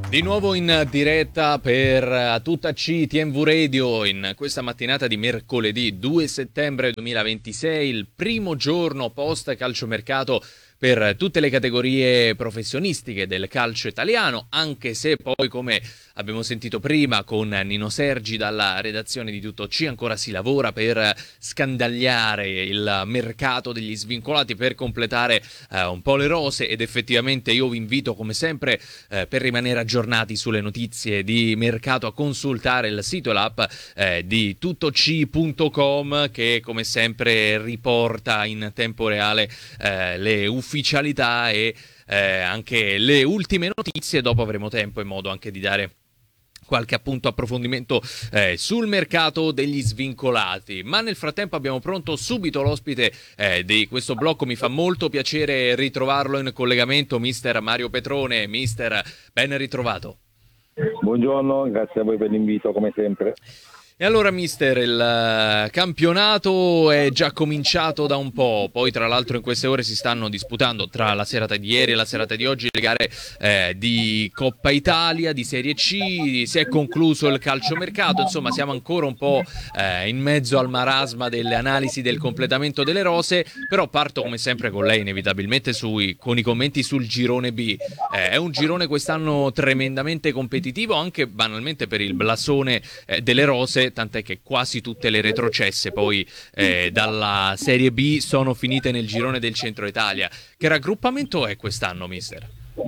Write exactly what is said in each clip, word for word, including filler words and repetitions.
Di nuovo in diretta per tutta C T M V Radio in questa mattinata di mercoledì due settembre duemilaventisei, il primo giorno post calciomercato per tutte le categorie professionistiche del calcio italiano, anche se poi, come abbiamo sentito prima con Nino Sergi dalla redazione di Tutto C, ancora si lavora per scandagliare il mercato degli svincolati, per completare eh, un po' le rose, ed effettivamente io vi invito come sempre eh, per rimanere aggiornati sulle notizie di mercato a consultare il sito e l'app eh, di tuttoc punto com, che come sempre riporta in tempo reale eh, le ufficialità e eh, anche le ultime notizie. Dopo avremo tempo e modo anche di dare qualche appunto approfondimento eh, sul mercato degli svincolati, ma nel frattempo abbiamo pronto subito l'ospite eh, di questo blocco. Mi fa molto piacere ritrovarlo in collegamento, mister Mario Petrone. Mister, ben ritrovato. Buongiorno, grazie a voi per l'invito come sempre. E allora mister, il campionato è già cominciato da un po', poi tra l'altro in queste ore si stanno disputando, tra la serata di ieri e la serata di oggi, le gare eh, di Coppa Italia, di Serie C, si è concluso il calciomercato, insomma siamo ancora un po' eh, in mezzo al marasma delle analisi del completamento delle rose, però parto come sempre con lei inevitabilmente sui, con i commenti sul girone B. Eh, è un girone quest'anno tremendamente competitivo, anche banalmente per il blasone eh, delle rose, tant'è che quasi tutte le retrocesse poi eh, dalla Serie B sono finite nel girone del Centro Italia. Che raggruppamento è quest'anno, mister?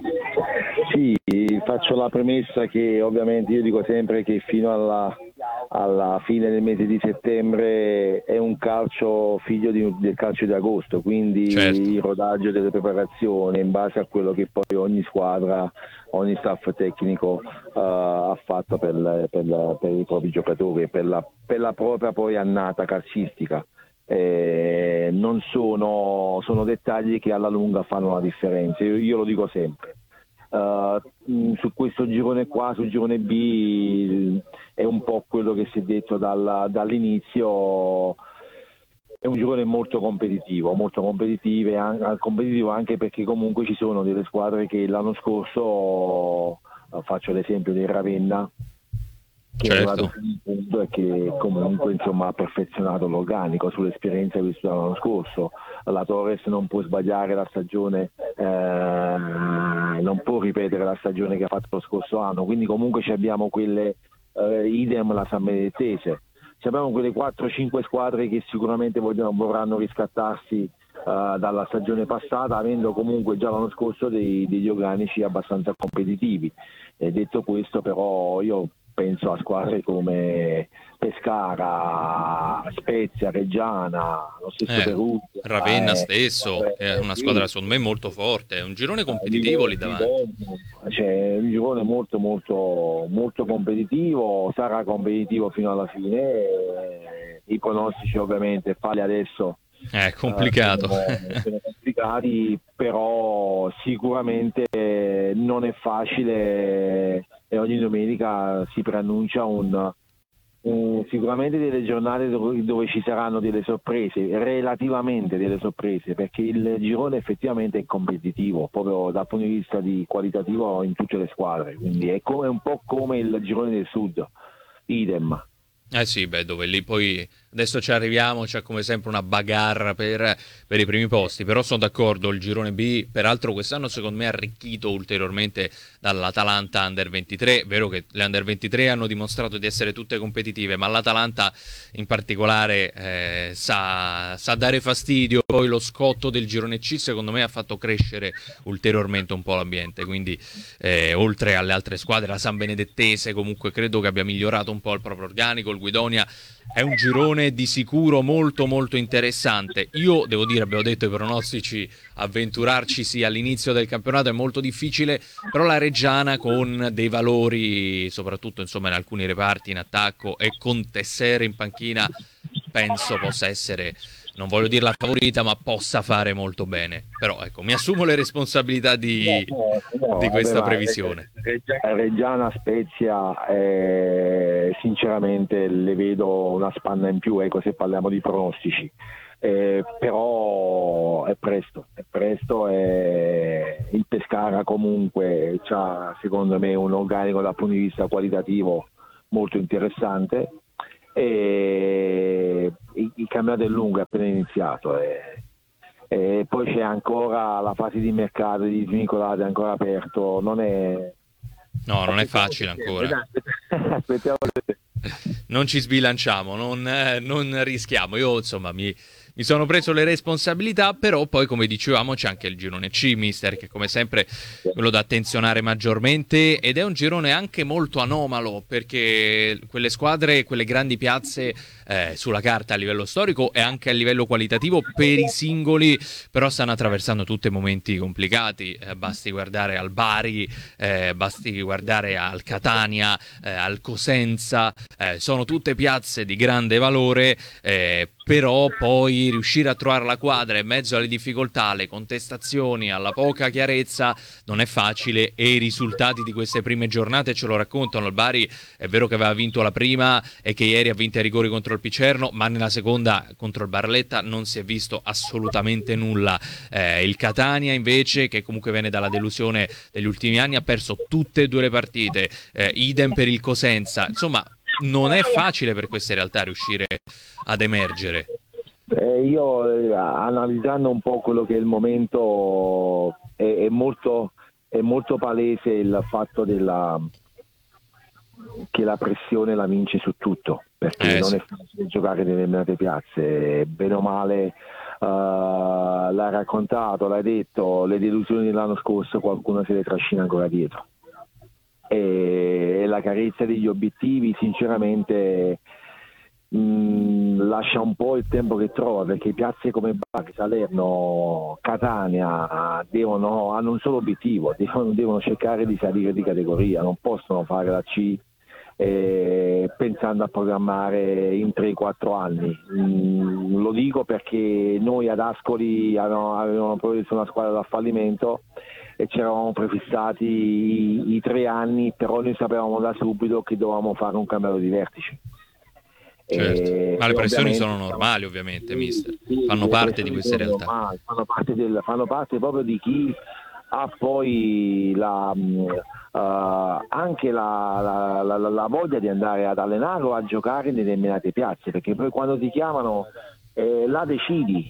Sì, faccio la premessa che ovviamente io dico sempre che fino alla, alla fine del mese di settembre è un calcio figlio di, del calcio di agosto, quindi certo, il rodaggio delle preparazioni in base a quello che poi ogni squadra, ogni staff tecnico uh, ha fatto per, per, per i propri giocatori, per la, per la propria poi annata calcistica. Eh, non sono, sono dettagli che alla lunga fanno la differenza, io, io lo dico sempre. Uh, su questo girone qua, sul girone B, è un po' quello che si è detto dalla, dall'inizio. È un girone molto competitivo, molto competitivo, anche, competitivo anche perché comunque ci sono delle squadre che l'anno scorso, faccio l'esempio del Ravenna, che certo, è arrivato fino in punto e che comunque insomma ha perfezionato l'organico sull'esperienza vissuta l'anno scorso. La Torres non può sbagliare la stagione, eh, non può ripetere la stagione che ha fatto lo scorso anno, quindi comunque ci abbiamo quelle, eh, idem la San Benedettese, ci abbiamo quelle quattro cinque squadre che sicuramente vogliono, vorranno riscattarsi Uh, dalla stagione passata, avendo comunque già l'anno scorso dei, degli organici abbastanza competitivi. E detto questo, però, io penso a squadre come Pescara, Spezia, Reggiana, lo stesso eh, Perugia, Ravenna eh, stesso, eh, è una sì, squadra secondo me molto forte, è un girone competitivo lì davanti. C'è un girone molto molto molto competitivo, sarà competitivo fino alla fine, eh, i pronostici ovviamente farli adesso è complicato. Uh, sono, sono complicati, però sicuramente non è facile e ogni domenica si preannuncia un, un sicuramente delle giornate dove, dove ci saranno delle sorprese, relativamente delle sorprese, perché il girone effettivamente è competitivo proprio dal punto di vista di qualitativo in tutte le squadre, quindi è, come, è un po' come il girone del sud, idem. Eh sì, beh, dove lì poi adesso ci arriviamo, c'è come sempre una bagarre per, per i primi posti, però sono d'accordo, il girone B peraltro quest'anno secondo me è arricchito ulteriormente dall'Atalanta Under ventitré. È vero che le Under ventitré hanno dimostrato di essere tutte competitive, ma l'Atalanta in particolare eh, sa, sa dare fastidio. Poi lo scotto del girone C secondo me ha fatto crescere ulteriormente un po' l'ambiente, quindi eh, oltre alle altre squadre, la San Benedettese comunque credo che abbia migliorato un po' il proprio organico, il Guidonia è un girone di sicuro molto molto interessante. Io devo dire, abbiamo detto i pronostici, avventurarci sì all'inizio del campionato è molto difficile, però la Reggiana con dei valori soprattutto insomma in alcuni reparti in attacco e con Tessere in panchina penso possa essere, non voglio dire la favorita, ma possa fare molto bene. Però ecco, mi assumo le responsabilità di, no, no, no, di questa vabbè, previsione. Reggiana, Reggiana Spezia, eh, sinceramente le vedo una spanna in più, ecco, se parliamo di pronostici. eh, però è presto, è presto e il Pescara comunque ha secondo me un organico dal punto di vista qualitativo molto interessante e il campionato è lungo, è appena iniziato e, e poi c'è ancora la fase di mercato di svincolati ancora aperto, non è no, non è facile ancora. Aspettiamo. Non ci sbilanciamo, non, eh, non rischiamo. Io insomma mi, mi sono preso le responsabilità, però poi come dicevamo c'è anche il girone C, mister, che come sempre quello da attenzionare maggiormente, ed è un girone anche molto anomalo, perché quelle squadre, quelle grandi piazze eh, sulla carta a livello storico e anche a livello qualitativo per i singoli, però stanno attraversando tutti momenti complicati. Eh, basti guardare al Bari, eh, basti guardare al Catania, eh, al Cosenza, eh, sono tutte piazze di grande valore, eh, però poi riuscire a trovare la quadra in mezzo alle difficoltà, alle contestazioni, alla poca chiarezza non è facile, e i risultati di queste prime giornate ce lo raccontano. Il Bari è vero che aveva vinto la prima e che ieri ha vinto ai rigori contro il Picerno, ma nella seconda contro il Barletta non si è visto assolutamente nulla. Eh, il Catania invece, che comunque viene dalla delusione degli ultimi anni, ha perso tutte e due le partite, eh, idem per il Cosenza. Insomma, non è facile per queste realtà riuscire ad emergere. Eh, io eh, analizzando un po' quello che è il momento è, è, molto, è molto palese il fatto della, che la pressione la vince su tutto, perché Eh, non sì. è facile giocare nelle determinate piazze, bene o male uh, l'hai raccontato, l'hai detto, le delusioni dell'anno scorso qualcuno se le trascina ancora dietro e la carezza degli obiettivi sinceramente mh, lascia un po' il tempo che trova, perché piazze come Bari, Salerno, Catania devono, hanno un solo obiettivo, devono, devono cercare di salire di categoria, non possono fare la C eh, pensando a programmare in tre quattro anni. Mm, lo dico perché noi ad Ascoli avevamo, avevamo preso una squadra da fallimento e ci eravamo prefissati i, i tre anni, però noi sapevamo da subito che dovevamo fare un campionato di vertici. Certo, E, ma le e pressioni ovviamente sono normali ovviamente, mister, sì, fanno le parte di pressioni queste sono realtà. normali, fanno parte, del, fanno parte proprio di chi ha poi la, mh, uh, anche la, la, la, la voglia di andare ad allenare o a giocare in determinate piazze, perché poi quando ti chiamano eh, là decidi,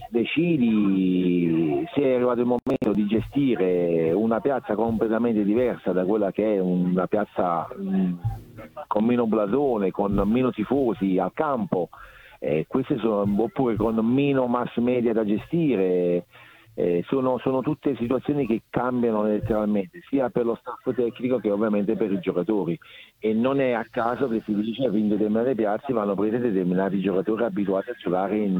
decidi se è arrivato il momento di gestire una piazza completamente diversa da quella che è una piazza mh, con meno blasone, con meno tifosi al campo, eh, queste sono, oppure con meno mass media da gestire. Eh, sono, sono tutte situazioni che cambiano letteralmente sia per lo staff tecnico che ovviamente per i giocatori, e non è a caso che si dice che in determinate piazze vanno prese determinati giocatori abituati a giocare in,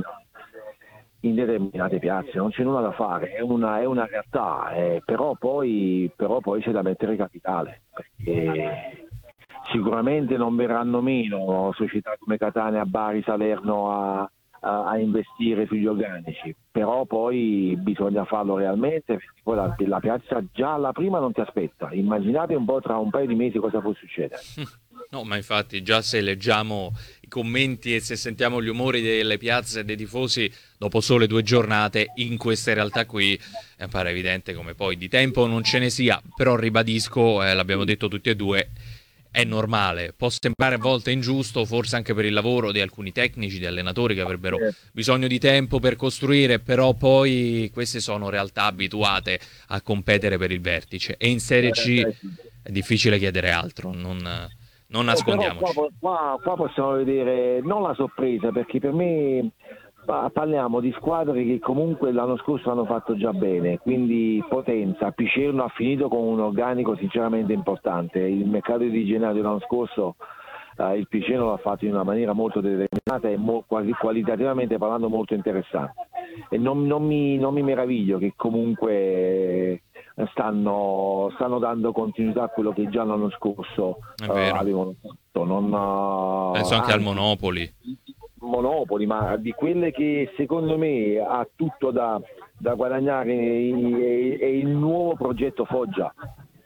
in determinate piazze, non c'è nulla da fare, è una, è una realtà, eh, però, poi, però poi c'è da mettere capitale, perché sicuramente non verranno meno società come Catania, Bari, Salerno a a, a investire sugli organici, però poi bisogna farlo realmente, perché poi la, la piazza già alla prima non ti aspetta. Immaginate un po' tra un paio di mesi cosa può succedere. No, ma infatti già se leggiamo i commenti e se sentiamo gli umori delle piazze e dei tifosi dopo sole due giornate, in queste realtà qui eh, pare evidente come poi di tempo non ce ne sia, però ribadisco, eh, l'abbiamo detto tutti e due, è normale, può sembrare a volte ingiusto, forse anche per il lavoro di alcuni tecnici, di allenatori che avrebbero bisogno di tempo per costruire, però poi queste sono realtà abituate a competere per il vertice, e in Serie C è difficile chiedere altro, non, non Eh, però nascondiamoci. qua, qua, qua possiamo vedere non la sorpresa, perché per me pa- parliamo di squadre che comunque l'anno scorso hanno fatto già bene, quindi Potenza, Picerno ha finito con un organico sinceramente importante. Il mercato di gennaio dell'anno scorso eh, il Picerno l'ha fatto in una maniera molto determinata e mo- quasi qualitativamente parlando molto interessante, e non, non, mi, non mi meraviglio che comunque stanno, stanno dando continuità a quello che già l'anno scorso È uh, vero. avevano fatto. Non, uh, Penso anche al anzi, Monopoli. Monopoli, ma di quelle che secondo me ha tutto da, da guadagnare è, è il nuovo progetto Foggia.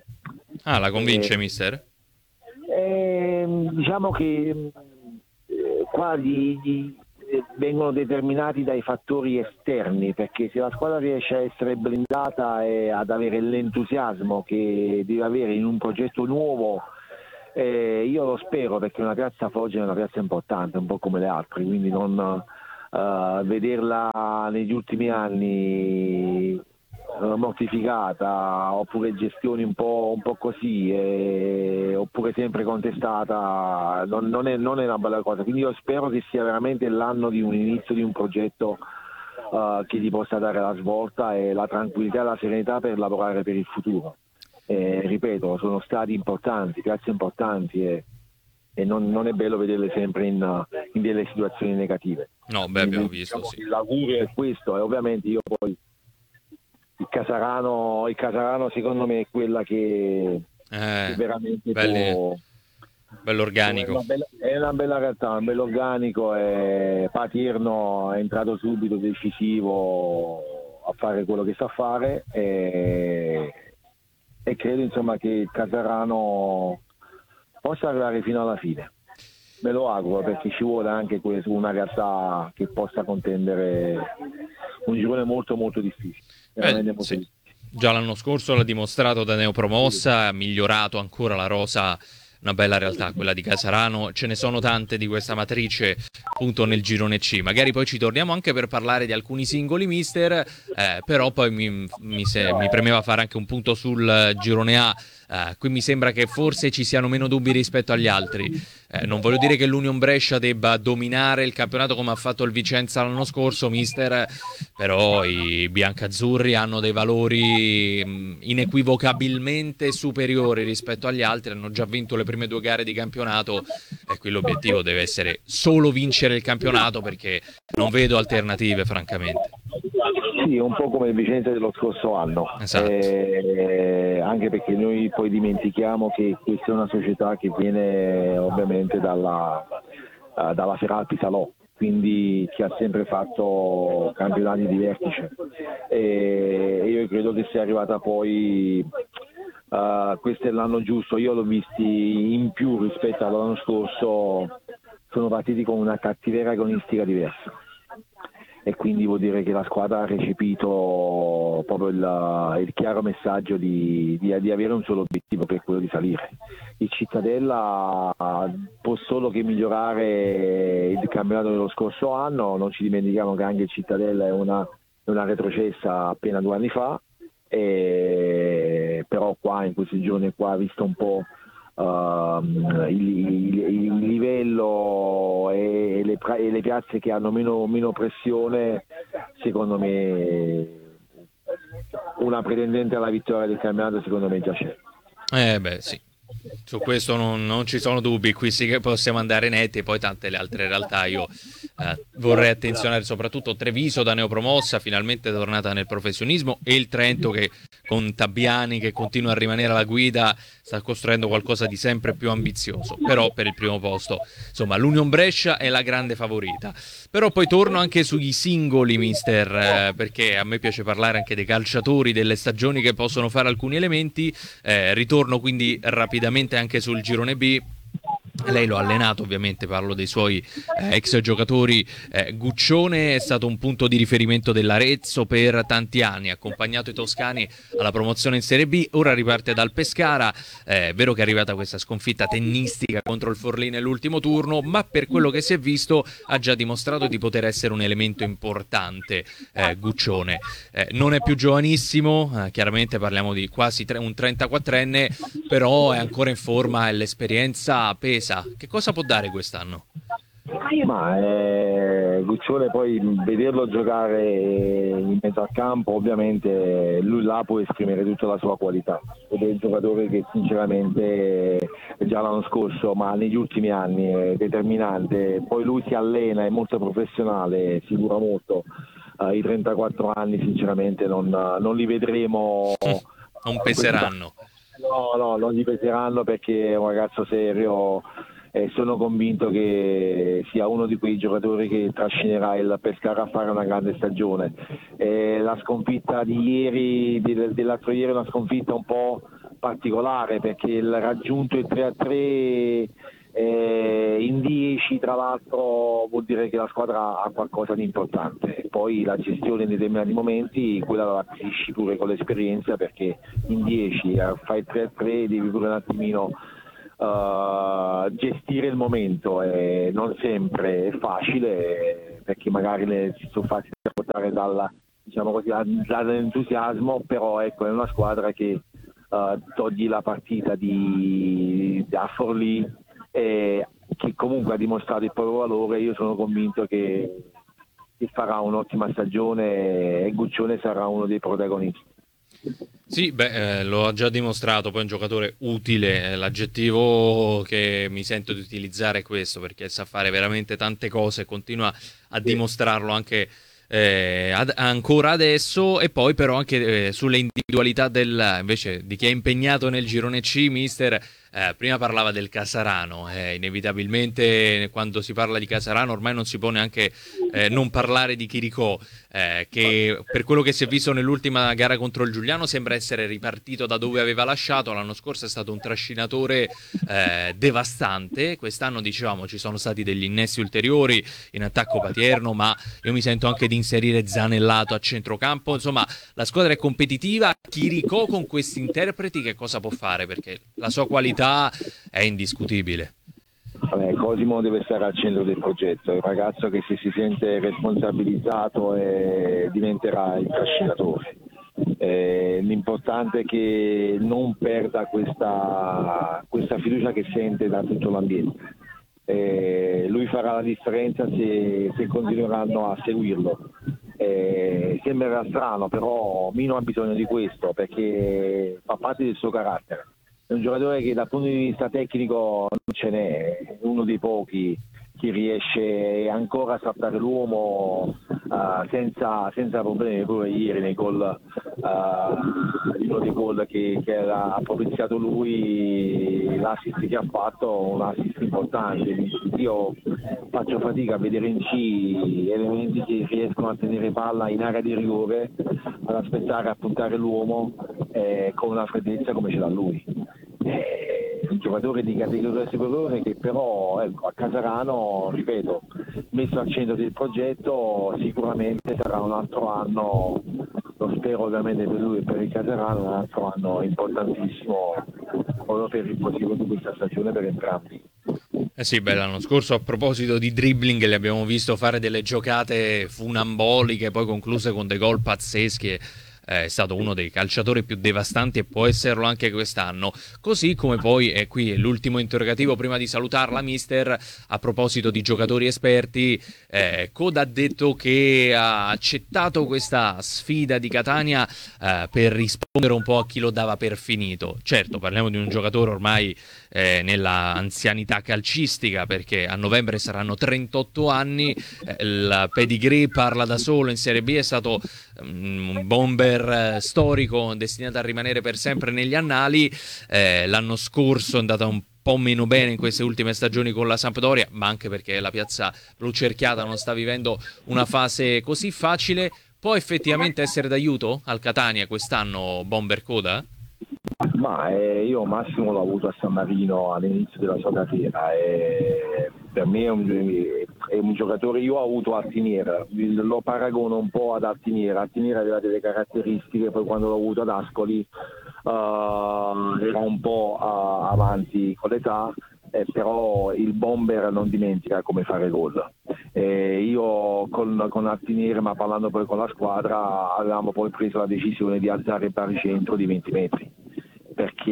Ah, la convince, Eh, mister? eh, diciamo che eh, qua di, di, vengono determinati dai fattori esterni, perché se la squadra riesce a essere blindata e ad avere l'entusiasmo che deve avere in un progetto nuovo, eh, io lo spero, perché una piazza Foggia è una piazza importante, un po' come le altre, quindi non uh, vederla negli ultimi anni mortificata, oppure gestioni un po', un po' così, eh, oppure sempre contestata, non, non, è, non è una bella cosa. Quindi io spero che sia veramente l'anno di un inizio di un progetto uh, che gli possa dare la svolta e la tranquillità e la serenità per lavorare per il futuro. Eh, ripeto, sono stati importanti, piazze importanti, e, e non, non è bello vederle sempre in, in delle situazioni negative. No, beh, abbiamo visto, diciamo, sì. L'augurio è questo, e ovviamente io poi il Casarano, il Casarano secondo me è quella che, Eh, che veramente belli, può, bell'organico. è una bella, è una bella realtà, un bell'organico, e Patirno è entrato subito decisivo a fare quello che sa fare, e, e credo insomma che il Casarano possa arrivare fino alla fine. Me lo auguro, perché ci vuole anche una realtà che possa contendere un girone molto molto difficile. Beh, sì. Già l'anno scorso l'ha dimostrato da neopromossa, ha migliorato ancora la rosa, una bella realtà quella di Casarano. Ce ne sono tante di questa matrice appunto nel girone C. Magari poi ci torniamo anche per parlare di alcuni singoli mister, eh, però poi mi, mi, se, mi premeva fare anche un punto sul girone A. Uh, qui mi sembra che forse ci siano meno dubbi rispetto agli altri. Eh, non voglio dire che l'Union Brescia debba dominare il campionato come ha fatto il Vicenza l'anno scorso, mister, però i biancazzurri hanno dei valori mh, inequivocabilmente superiori rispetto agli altri, hanno già vinto le prime due gare di campionato, e qui l'obiettivo deve essere solo vincere il campionato, perché non vedo alternative francamente. Sì, un po' come il Vicenza dello scorso anno, esatto. eh, anche perché noi poi dimentichiamo che questa è una società che viene ovviamente dalla, uh, dalla Feralpi Salò, quindi che ha sempre fatto campionati di vertice, e io credo che sia arrivata poi, uh, questo è l'anno giusto. Io l'ho visti in più rispetto all'anno scorso, sono partiti con una cattiveria agonistica diversa, e quindi vuol dire che la squadra ha recepito proprio il, il chiaro messaggio di, di, di avere un solo obiettivo, che è quello di salire. Il Cittadella può solo che migliorare il campionato dello scorso anno, non ci dimentichiamo che anche il Cittadella è una, è una retrocessa appena due anni fa, e, però qua in questi giorni qua ha visto un po' Uh, il, il, il livello e le, e le piazze che hanno meno, meno pressione. Secondo me una pretendente alla vittoria del campionato secondo me già c'è. Eh beh sì, su questo non, non ci sono dubbi, qui sì che possiamo andare netti, e poi tante le altre realtà io eh, vorrei attenzionare soprattutto Treviso, da neopromossa, finalmente tornata nel professionismo, e il Trento che con Tabbiani che continua a rimanere alla guida sta costruendo qualcosa di sempre più ambizioso, però per il primo posto insomma l'Union Brescia è la grande favorita. Però poi torno anche sui singoli, mister, eh, perché a me piace parlare anche dei calciatori, delle stagioni che possono fare alcuni elementi. Eh, ritorno quindi rapidamente anche sul girone B. Lei lo ha allenato, ovviamente parlo dei suoi eh, ex giocatori. eh, Guccione è stato un punto di riferimento dell'Arezzo per tanti anni, ha accompagnato i toscani alla promozione in Serie B, ora riparte dal Pescara. È vero che è arrivata questa sconfitta tennistica contro il Forlì nell'ultimo turno, ma per quello che si è visto ha già dimostrato di poter essere un elemento importante. eh, Guccione eh, non è più giovanissimo, eh, chiaramente parliamo di quasi tre, un trentaquattrenne, però è ancora in forma e l'esperienza pesa. Che cosa può dare quest'anno? Ma eh, Guccione, poi vederlo giocare in mezzo al campo, ovviamente lui là può esprimere tutta la sua qualità, ed è un giocatore che sinceramente già l'anno scorso, ma negli ultimi anni è determinante. Poi lui si allena, è molto professionale, si cura molto. Uh, i trentaquattro anni sinceramente non, non li vedremo. Non peseranno. No, no, non gli peseranno, perché è un ragazzo serio, e sono convinto che sia uno di quei giocatori che trascinerà il Pescara a fare una grande stagione. E la sconfitta di ieri, dell'altro ieri, è una sconfitta un po' particolare, perché il raggiunto il tre a tre Eh, in dieci tra l'altro vuol dire che la squadra ha qualcosa di importante, poi la gestione in determinati momenti quella la acquisisci pure con l'esperienza, perché in dieci eh, fai tre a tre, devi pure un attimino uh, gestire il momento, e non sempre è facile, perché magari le, si sono fatti portare dalla, diciamo così, dall'entusiasmo, però ecco, è una squadra che uh, togli la partita di, da Forlì, eh, che comunque ha dimostrato il proprio valore. Io sono convinto che, che farà un'ottima stagione e Guccione sarà uno dei protagonisti. Sì, beh, eh, lo ha già dimostrato, poi è un giocatore utile, eh, l'aggettivo che mi sento di utilizzare è questo, perché sa fare veramente tante cose, continua a dimostrarlo anche eh, ad, ancora adesso, e poi però anche eh, sulle individualità del, invece, di chi è impegnato nel girone C, mister. Eh, prima parlava del Casarano, eh, inevitabilmente quando si parla di Casarano ormai non si può neanche eh, non parlare di Chiricò, eh, che per quello che si è visto nell'ultima gara contro il Giuliano sembra essere ripartito da dove aveva lasciato. L'anno scorso è stato un trascinatore eh, devastante, quest'anno dicevamo ci sono stati degli innesti ulteriori in attacco Patierno, ma io mi sento anche di inserire Zanellato a centrocampo. Insomma, la squadra è competitiva. Chiricò con questi interpreti che cosa può fare? Perché la sua qualità è indiscutibile. Vabbè, Cosimo deve stare al centro del progetto, è un ragazzo che se si sente responsabilizzato e diventerà il trascinatore. Eh, l'importante è che non perda questa, questa fiducia che sente da tutto l'ambiente. Eh, lui farà la differenza se, se continueranno a seguirlo. Eh, sembrerà strano, però Mino ha bisogno di questo perché fa parte del suo carattere. È un giocatore che dal punto di vista tecnico non ce n'è, è uno dei pochi che riesce ancora a saltare l'uomo uh, senza, senza problemi. Pure ieri nei gol, uh, uno dei gol che, che ha propiziato lui, l'assist che ha fatto, un assist importante. Io faccio fatica a vedere in C elementi che riescono a tenere palla in area di rigore, ad aspettare, a puntare l'uomo eh, con una freddezza come ce l'ha lui. Eh, un giocatore di categoria superiore che però ecco, a Casarano, ripeto, messo al centro del progetto, sicuramente sarà un altro anno, lo spero ovviamente per lui e per il Casarano, un altro anno importantissimo proprio per il proseguo di questa stagione per entrambi. Eh sì, beh, l'anno scorso a proposito di dribbling li abbiamo visto fare delle giocate funamboliche, poi concluse con dei gol pazzeschi. È stato uno dei calciatori più devastanti e può esserlo anche quest'anno. Così come poi, e qui è l'ultimo interrogativo prima di salutarla, mister, a proposito di giocatori esperti, eh, Coda ha detto che ha accettato questa sfida di Catania eh, per rispondere un po' a chi lo dava per finito. Certo, parliamo di un giocatore ormai eh, nella anzianità calcistica, perché a novembre saranno trentotto anni, eh, il pedigree parla da solo, in Serie B è stato um, un bomber storico destinato a rimanere per sempre negli annali. Eh, l'anno scorso è andata un po' meno bene in queste ultime stagioni con la Sampdoria, ma anche perché la piazza blucerchiata non sta vivendo una fase così facile. Può effettivamente essere d'aiuto al Catania quest'anno Bomber Coda? Ma eh, io Massimo l'ho avuto a San Marino all'inizio della sua carriera e per me è un, è un giocatore. Io ho avuto Altiniera, lo paragono un po' ad Altiniera. Altiniera aveva delle caratteristiche, poi quando l'ho avuto ad Ascoli uh, era un po' uh, avanti con l'età, eh, però il bomber non dimentica come fare gol. Eh, io con, con Altiniera, ma parlando poi con la squadra, avevamo poi preso la decisione di alzare il baricentro di venti metri, perché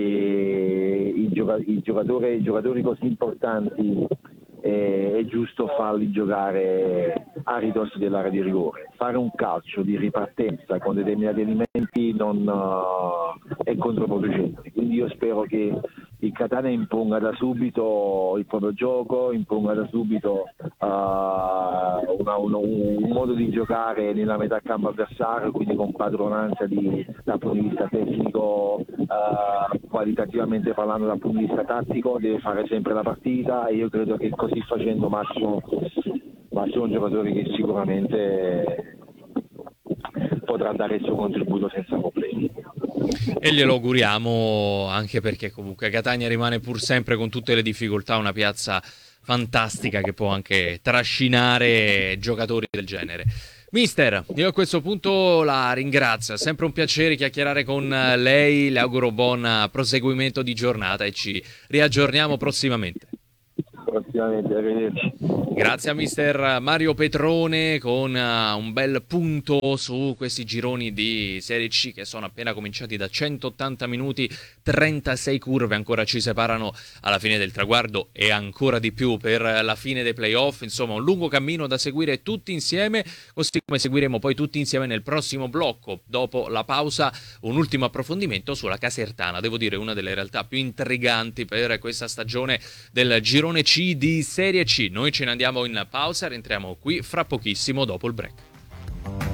i, gioca- i, giocatori, i giocatori così importanti eh, è giusto farli giocare a ridosso dell'area di rigore. Fare un calcio di ripartenza con determinati elementi non uh, è controproducente, quindi io spero che il Catania imponga da subito il proprio gioco, imponga da subito uh, una, un, un modo di giocare nella metà campo avversario, quindi con padronanza di, dal punto di vista tecnico, uh, qualitativamente parlando dal punto di vista tattico, deve fare sempre la partita, e io credo che così facendo Massimo, Massimo è un giocatore che sicuramente potrà dare il suo contributo senza problemi. E glielo auguriamo, anche perché comunque Catania rimane pur sempre, con tutte le difficoltà, una piazza fantastica che può anche trascinare giocatori del genere. Mister, io a questo punto la ringrazio, è sempre un piacere chiacchierare con lei, le auguro buon proseguimento di giornata e ci riaggiorniamo prossimamente. Prossimamente, arrivederci. Grazie a mister Mario Petrone con uh, un bel punto su questi gironi di Serie C che sono appena cominciati da centottanta minuti, trentasei curve ancora ci separano alla fine del traguardo e ancora di più per la fine dei playoff. Insomma, un lungo cammino da seguire tutti insieme, così come seguiremo poi tutti insieme nel prossimo blocco. Dopo la pausa un ultimo approfondimento sulla Casertana, devo dire una delle realtà più intriganti per questa stagione del girone C di Serie C. Noi ce ne andiamo in pausa, rientriamo qui fra pochissimo dopo il break.